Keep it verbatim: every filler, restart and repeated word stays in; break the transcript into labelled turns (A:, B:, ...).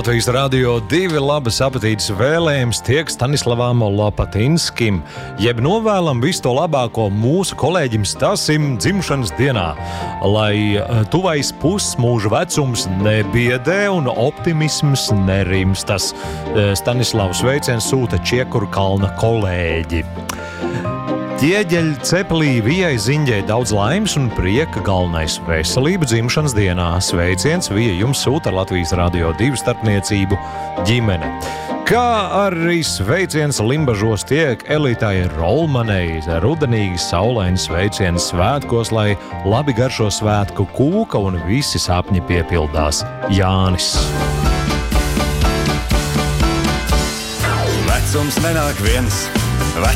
A: Latvijas radio divi labas apetītes vēlējums tiek Stanislavam Lopatinskim, jeb novēlam visu to labāko mūsu kolēģim Stasim dzimšanas dienā, lai tuvais pusmūža vecums nebiedē un optimisms nerimstas. Stanislavs sveiciens sūta Čiekuru kalna kolēģi. Ķieģeļa cepelī Vijai Ziņģei daudz laimes un prieka, galvenais veselība dzimšanas dienā. Sveiciens Vija jums sūta Latvijas radio divi starpniecību ģimene. Kā arī sveiciens Limbažos tiek Elitai Rolmanei, rudenīgi saulaini sveiciens svētkos, lai labi garšo svētku kūka un visi sapņi piepildās. Jānis.
B: Vecums nenāk viens.